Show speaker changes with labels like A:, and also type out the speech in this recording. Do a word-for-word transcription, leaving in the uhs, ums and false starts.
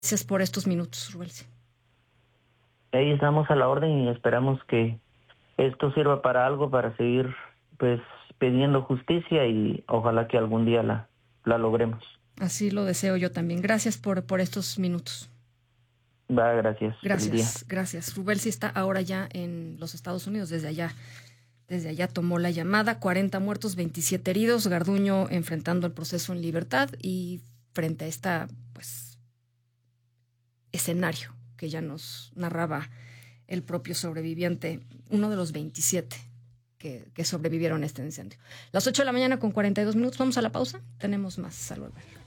A: Gracias por estos minutos, Rubelsi.
B: Ahí estamos a la orden y esperamos que esto sirva para algo, para seguir pues pidiendo justicia y ojalá que algún día la, la logremos.
A: Así lo deseo yo también. Gracias por, por estos minutos.
B: Va, gracias.
A: Gracias, gracias. Rubelsi está ahora ya en los Estados Unidos, desde allá. Desde allá tomó la llamada, cuarenta muertos, veintisiete heridos, Garduño enfrentando el proceso en libertad y frente a esta, pues, escenario que ya nos narraba el propio sobreviviente, uno de los veintisiete que, que sobrevivieron a este incendio. Las ocho de la mañana con cuarenta y dos minutos, vamos a la pausa, tenemos más. Al volver.